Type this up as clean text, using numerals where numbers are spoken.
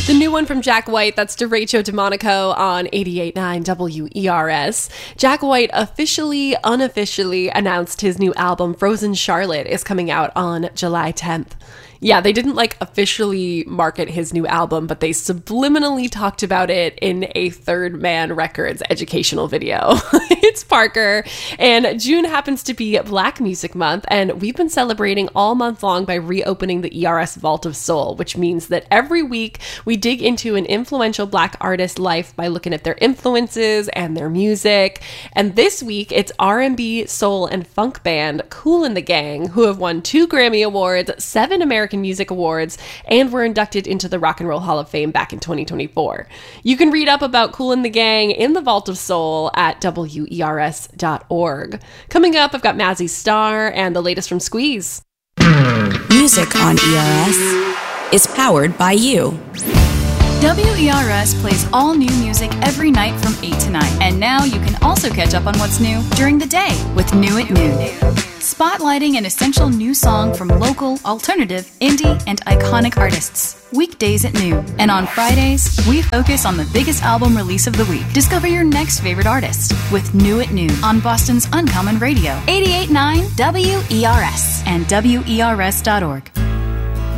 The new one from Jack White, that's Derecho Demonico on 88.9 WERS. Jack White officially, unofficially announced his new album, Frozen Charlotte, is coming out on July 10th. Yeah, they didn't officially market his new album, but they subliminally talked about it in a Third Man Records educational video. It's Parker, and June happens to be Black Music Month, and we've been celebrating all month long by reopening the ERS Vault of Soul, which means that every week we dig into an influential Black artist's life by looking at their influences and their music. And this week, it's R&B, soul, and funk band Kool and the Gang, who have won 2 Grammy Awards, 7 American Music Awards, and were inducted into the Rock and Roll Hall of Fame back in 2024. You can read up about Kool and the Gang in the Vault of Soul at WERS.org. Coming up, I've got Mazzy Star and the latest from Squeeze. Music on ERS is powered by you. WERS plays all new music every night from 8 to 9. And now you can also catch up on what's new during the day with New at Noon. Spotlighting an essential new song from local, alternative, indie, and iconic artists. Weekdays at noon. And on Fridays, we focus on the biggest album release of the week. Discover your next favorite artist with New at Noon on Boston's Uncommon Radio. 88.9 WERS and WERS.org.